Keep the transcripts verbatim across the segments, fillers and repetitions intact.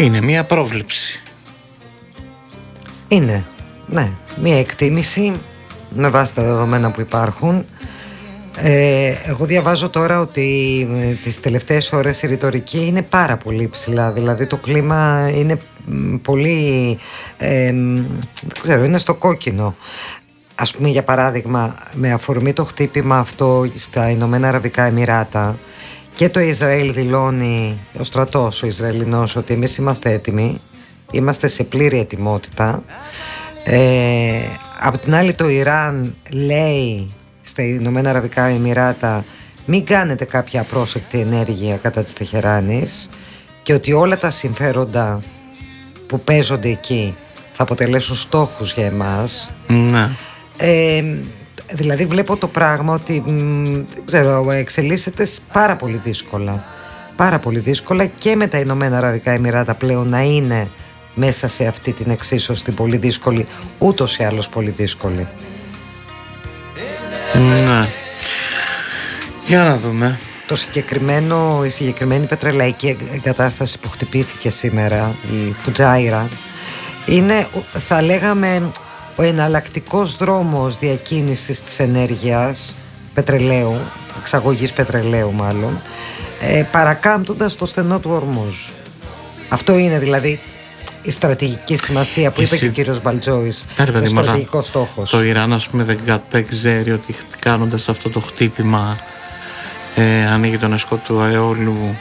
Είναι μια πρόβλεψη. Είναι, ναι, μια εκτίμηση με βάση τα δεδομένα που υπάρχουν. Ε, εγώ διαβάζω τώρα ότι ε, τις τελευταίες ώρες η ρητορική είναι πάρα πολύ ψηλά. Δηλαδή το κλίμα είναι μ, πολύ ε, μ, δεν ξέρω, είναι στο κόκκινο. Ας πούμε, για παράδειγμα, με αφορμή το χτύπημα αυτό στα Ηνωμένα Αραβικά Εμιράτα, και το Ισραήλ δηλώνει, ο στρατός ο Ισραηλινός, ότι εμείς είμαστε έτοιμοι, είμαστε σε πλήρη ετοιμότητα. ε, Απ' την άλλη το Ιράν λέει στα Ηνωμένα Αραβικά Εμιράτα μην κάνετε κάποια απρόσεκτη ενέργεια κατά της Τεχεράνης, και ότι όλα τα συμφέροντα που παίζονται εκεί θα αποτελέσουν στόχους για εμάς. Ναι. ε, Δηλαδή βλέπω το πράγμα ότι μ, δεν ξέρω, εξελίσσεται πάρα πολύ δύσκολα. Πάρα πολύ δύσκολα, και με τα Ηνωμένα Αραβικά Εμιράτα πλέον να είναι μέσα σε αυτή την εξίσωση την πολύ δύσκολη, ούτως ή άλλως πολύ δύσκολη. Ναι. Για να δούμε. Το συγκεκριμένο, η συγκεκριμένη πετρελαϊκή εγκατάσταση που χτυπήθηκε σήμερα, η Φουτζάιρα, είναι, θα λέγαμε, ο εναλλακτικός δρόμος διακίνησης της ενέργειας, πετρελαίου, εξαγωγής πετρελαίου μάλλον, ε, παρακάμπτοντας το στενό του Ορμούζ. Αυτό είναι δηλαδή η στρατηγική σημασία που είπε και ο κύριος Μπαλτζόης, ο στρατηγικός στόχος. Το Ιράν, ας πούμε, δεν, δεν ξέρει ότι κάνοντας αυτό το χτύπημα ε, ανοίγει τον ασκό του αεόλου.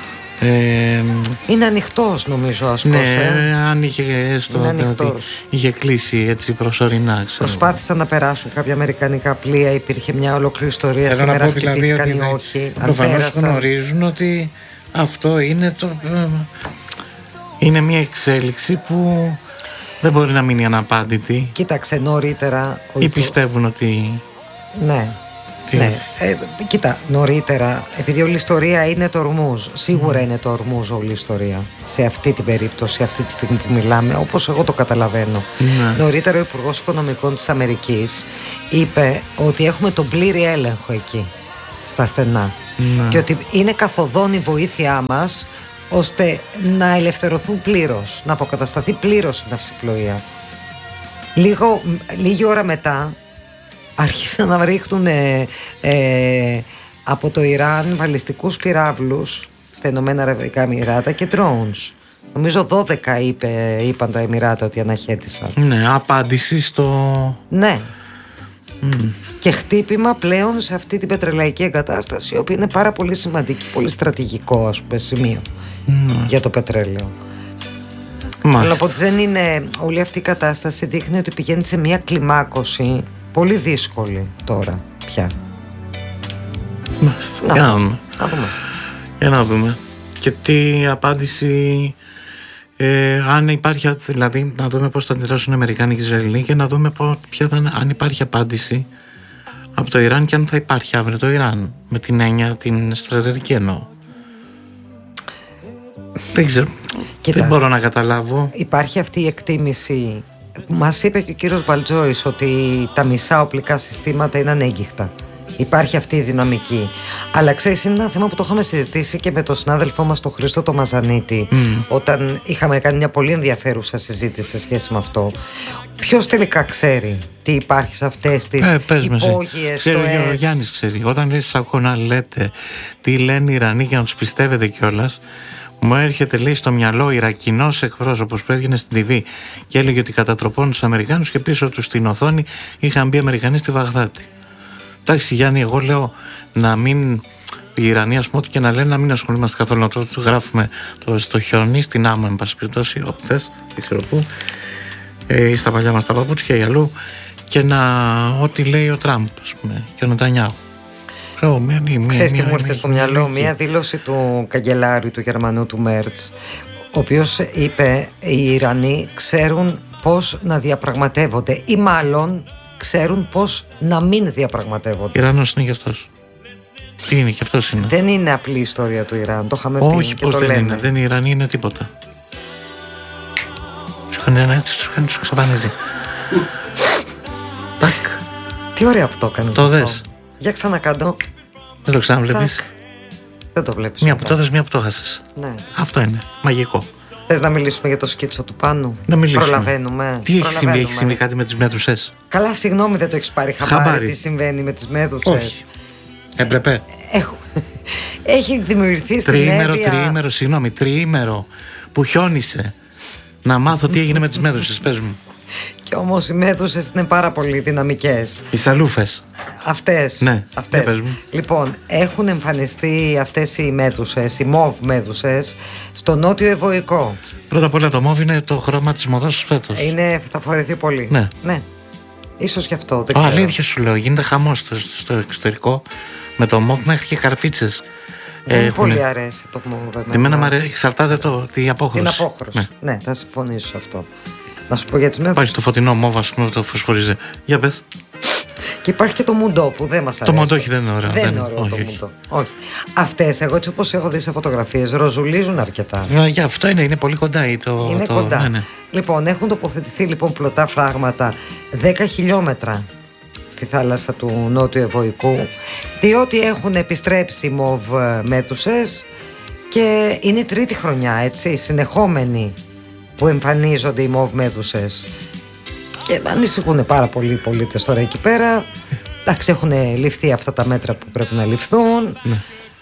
Ε, είναι ανοιχτός, νομίζω, ο ασκός. Ναι, ε. άνοιγε στο ότι είχε κλείσει έτσι προσωρινά. Ξέρω. Προσπάθησαν να περάσουν κάποια αμερικανικά πλοία, υπήρχε μια ολόκληρη ιστορία. Θέλω σήμερα, δηλαδή χτυπήθηκαν ότι ή όχι. Προφανώς γνωρίζουν ότι αυτό είναι το... είναι μια εξέλιξη που δεν μπορεί να μείνει αναπάντητη. Κοίταξε, νωρίτερα... Ή πιστεύουν ότι... Ναι. Ναι, ε, κοίτα, νωρίτερα, επειδή όλη η ιστορία είναι το Ορμούζ, σίγουρα mm. είναι το Ορμούζ όλη η ιστορία σε αυτή την περίπτωση, αυτή τη στιγμή που μιλάμε, όπως εγώ το καταλαβαίνω. Mm. Νωρίτερα ο Υπουργός Οικονομικών της Αμερικής είπε ότι έχουμε τον πλήρη έλεγχο εκεί, στα στενά, mm. και ότι είναι καθοδόν η βοήθειά μας ώστε να ελευθερωθούν πλήρως, να αποκατασταθεί πλήρως η ναυσιπλοεία. Λίγο, λίγη ώρα μετά άρχισαν να ρίχνουν ε, ε, από το Ιράν βαλιστικούς πυράβλους στα Ηνωμένα Αραβικά Εμιράτα και drones. Νομίζω δώδεκα είπε, είπαν τα Εμιράτα ότι αναχέτησαν. Ναι, απάντηση στο... Ναι. Mm. Και χτύπημα πλέον σε αυτή την πετρελαϊκή εγκατάσταση, η οποία είναι πάρα πολύ σημαντική, πολύ στρατηγικό, ας πούμε, σημείο mm. για το πετρέλαιο. Αλλά από ότι δεν είναι, όλη αυτή η κατάσταση δείχνει ότι πηγαίνει σε μια κλιμάκωση πολύ δύσκολη τώρα πια. Μάλιστα. Για να δούμε. Να δούμε. Για να δούμε. Και τι απάντηση, ε, αν υπάρχει, δηλαδή να δούμε πώς θα αντιδράσουν οι Αμερικάνοι και οι Ισραηλοί, και να δούμε πώς, ποια θα, αν υπάρχει απάντηση από το Ιράν, και αν θα υπάρχει αύριο το Ιράν, με την έννοια την στρατιωτική εννοώ. Δεν ξέρω. Κοίτα, δεν μπορώ να καταλάβω. Υπάρχει αυτή η εκτίμηση. Μας είπε και ο κύριος Μπαλτζόης ότι τα μισά οπλικά συστήματα είναι ανέγκυχτα. Υπάρχει αυτή η δυναμική. Αλλά ξέρεις, είναι ένα θέμα που το είχαμε συζητήσει και με τον συνάδελφό μας τον Χρήστο το Μαζανίτη, mm. όταν είχαμε κάνει μια πολύ ενδιαφέρουσα συζήτηση σε σχέση με αυτό. Ποιος τελικά ξέρει τι υπάρχει σε αυτές τις ε, υπόγειες στοές? Ο Γιάννης ξέρει. Όταν λέει σαν να λέτε τι λένε οι Ιρανοί για να τους πιστεύετε κιόλας, μου έρχεται, λέει, στο μυαλό Ιρακινός εκπρόσωπος που έβγαινε στην τι βι και έλεγε ότι κατατροπώνουν τους Αμερικάνους, και πίσω του στην οθόνη είχαν μπει Αμερικανοί στη Βαγδάτη. Εντάξει, Γιάννη, εγώ λέω να μην, οι Ιρανοί, ας πούμε, ό,τι και να λένε, να μην ασχολούμαστε καθόλου, να το γράφουμε το, στο χιόνι, στην άμμο, εν πάση περιπτώσει, όπου θες, δεν ξέρω πού, ε, στα παλιά μας τα παπούτσια ή αλλού, και να, ό,τι λέει ο Τραμπ, ας πούμε, και ο Νετανιάχου. Ξέρεις τι μου ήρθε στο μυαλό? Μία δήλωση του καγκελάριου του Γερμανού, του Μέρτς, ο οποίος είπε οι Ιρανοί ξέρουν πώς να διαπραγματεύονται, ή μάλλον ξέρουν πώς να μην διαπραγματεύονται. Ιρανός είναι και αυτός. Τι είναι, και αυτός είναι. Δεν είναι απλή η ιστορία του Ιράν, το είχαμε πει. Όχι, και πώς το δεν λέμε. είναι, δεν είναι, οι Ιρανοί είναι τίποτα. Τους κάνει ένα έτσι, τους κάνει, τους ξαφανίζει. Τάκ. Τι ωραία που το έκανες. Το δες. Για ξανακάντω. Δεν το ξαναβλέπεις. Δεν το βλέπεις. Μία που το δες, μία που το χάσες. Ναι. Αυτό είναι, μαγικό. Θες να μιλήσουμε για το σκίτσο του Πάνου? Να μιλήσουμε. Προλαβαίνουμε. Τι έχει συμβεί, έχει συμβεί κάτι με τις μέδουσες? Καλά, συγγνώμη, δεν το έχεις πάρει χαμπάρι, Χαμπάρι. τι συμβαίνει με τις μέδουσες? Όχι. Έπρεπε. Έχω... Έχει δημιουργηθεί στην Τριήμερο, Εύβοια... τριήμερο, συγγνώμη, τριήμερο που χιόνισε. Να μάθω τι έγινε με τις μέδουσες, πες μου. Και όμως οι μέδουσες είναι πάρα πολύ δυναμικές. Οι σαλούφες. Αυτές, Ναι, αυτές. πες μου. Λοιπόν, έχουν εμφανιστεί αυτές οι μέδουσες, οι μοβ μέδουσες, στο νότιο Ευωικό. Πρώτα απ' όλα το μόβ είναι το χρώμα της μοδός φέτος. Είναι, θα φορεθεί πολύ. Ναι. ναι. Ίσως γι' αυτό, δεν Α, ξέρω. αλήθεια σου λέω, γίνεται χαμός στο, στο εξωτερικό με το μόβ μέχρι και καρφίτσες. Δεν Έχουνε. πολύ αρέσει το μοβ. Εμένα μου αρέσει, εξαρτάται το, τη απόχρωση. Την απόχρωση. Ναι. Ναι. θα συμφωνήσω σε αυτό. Να σου πω για τις μέδουσες. Πάει στο φωτεινό μόβ, ας πούμε, το φωσφοριζέ. Για πες. Και υπάρχει και το μουντό που δεν μας αρέσει. Το μοντόχι δεν είναι ωραίο. Δεν είναι ωραίο όχι, το όχι. μουντό. Όχι. Αυτές, εγώ έτσι όπως έχω δει σε φωτογραφίες, ροζουλίζουν αρκετά. Βα, για αυτό είναι, είναι πολύ κοντά. ή Το, Είναι το, κοντά. Ναι, ναι. Λοιπόν, έχουν τοποθετηθεί λοιπόν πλωτά φράγματα δέκα χιλιόμετρα στη θάλασσα του Νότιου Ευωικού, διότι έχουν επιστρέψει μοβ μέδουσες και είναι η τρίτη χρονιά, έτσι, συνεχόμενη, που εμφανίζονται οι μοβ μέδουσες. Και ανησυχούν πάρα πολλοί οι πολίτες τώρα εκεί πέρα. Εντάξει, έχουν ληφθεί αυτά τα μέτρα που πρέπει να ληφθούν. Ναι.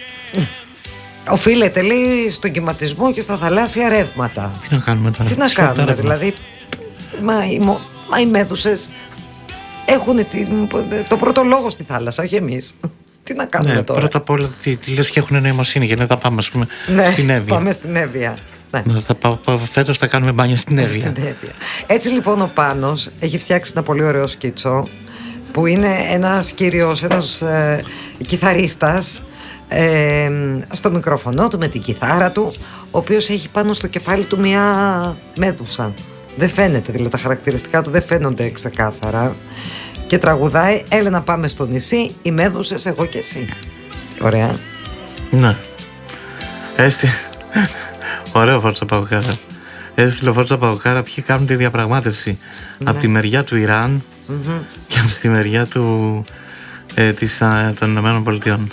Οφείλεται, λέει, στον κυματισμό και στα θαλάσσια ρεύματα. Τι να κάνουμε τώρα. Τι να Σφαίρα κάνουμε, ρεύμα. δηλαδή. Μα οι, μο- μα οι μέδουσες έχουν την- το πρώτο λόγο στη θάλασσα, όχι εμείς. Τι να κάνουμε Ναι, τώρα. πρώτα απ' όλα τι, τι λες και έχουν νοημοσύνη για να τα πάμε, ας πούμε, Ναι, στην Εύβοια. πάμε στην Εύβοια. Ναι. Να θα πάω- πάω- φέτος θα κάνουμε μπάνια στην Εύβοια. Στην Εύβοια. Έτσι λοιπόν ο Πάνος έχει φτιάξει ένα πολύ ωραίο σκίτσο που είναι ένας κύριος, ένας ε, κιθαρίστας ε, στο μικρόφωνο του με την κιθάρα του, ο οποίος έχει πάνω στο κεφάλι του μια μέδουσα. Δεν φαίνεται, δηλαδή τα χαρακτηριστικά του δεν φαίνονται ξεκάθαρα. Και τραγουδάει «Έλα να πάμε στο νησί, οι μέδουσες εγώ και εσύ». Ωραία. Ναι. Έστι... Ωραίο Φόρτσα Παοκάρα. Έστειλε ο Φόρτσα Παοκάρα ποιοι κάνουν τη διαπραγμάτευση. Ναι. Από τη μεριά του Ιράν Μμμ. και από τη μεριά του, ε, της, α, των Ηνωμένων Πολιτειών.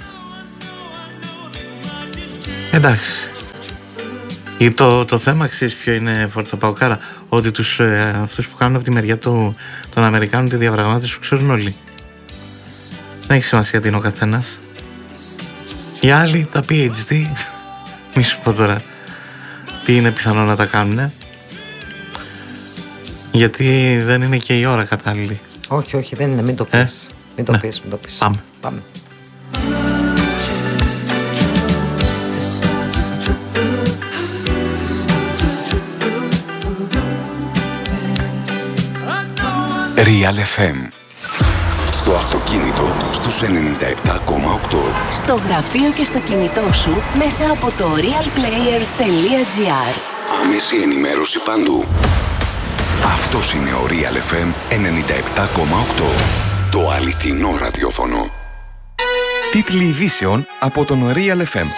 Εντάξει. Ή Το, το θέμα ξέρεις ποιο είναι, Φόρτσα Παοκάρα? Ότι τους, ε, αυτούς που κάνουν από τη μεριά του, των Αμερικάνων τη διαπραγμάτευση ξέρουν όλοι. Δεν έχει σημασία τι είναι ο καθένας. Οι άλλοι, τα πι έιτς ντι, μη σου πω τώρα τι είναι πιθανό να τα κάνουν, γιατί δεν είναι και η ώρα κατάλληλη. Όχι, όχι, δεν είναι, μην το Ε? πεις. Μην το Ναι. πεις, μην το πεις. Πάμε. Πάμε. Real εφ εμ. Στο αυτοκίνητο στους ενενήντα επτά κόμμα οκτώ. Στο γραφείο και στο κινητό σου μέσα από το realplayer.gr. Άμεση ενημέρωση παντού. Αυτός είναι ο Real εφ εμ ενενήντα επτά κόμμα οκτώ. Το αληθινό ραδιόφωνο. Τίτλοι ειδήσεων από τον Real εφ εμ.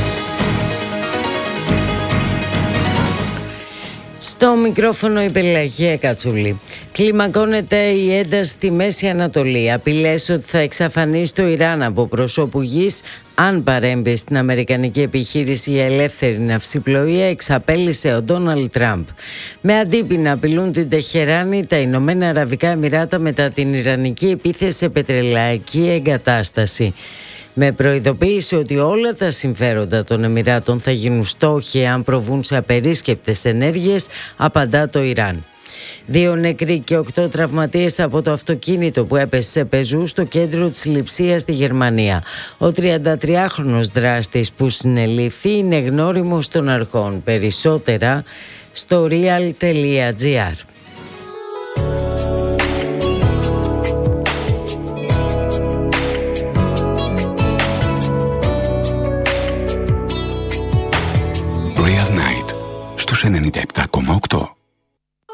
Στο μικρόφωνο η Πελαγία Κατσούλη. Κλιμακώνεται η ένταση στη Μέση Ανατολή. Απειλές ότι θα εξαφανίσει το Ιράν από προσώπου γης αν παρέμβει στην αμερικανική επιχείρηση για ελεύθερη ναυσιπλοεία, εξαπέλυσε ο Ντόναλντ Τραμπ. Με αντίπεινα να απειλούν την Τεχεράνη τα Ηνωμένα Αραβικά Εμιράτα μετά την ιρανική επίθεση σε πετρελαϊκή εγκατάσταση. Με προειδοποίηση ότι όλα τα συμφέροντα των Εμιράτων θα γίνουν στόχοι αν προβούν σε απερίσκεπτες ενέργειες, απαντά το Ιράν. Δύο νεκροί και οκτώ τραυματίες από το αυτοκίνητο που έπεσε σε πεζού στο κέντρο της Λειψίας στη Γερμανία. Ο τριαντατριάχρονος δράστης που συνελήφθη είναι γνώριμος των αρχών. Περισσότερα στο real.gr. Real Night στους ενενήντα επτά κόμμα οκτώ.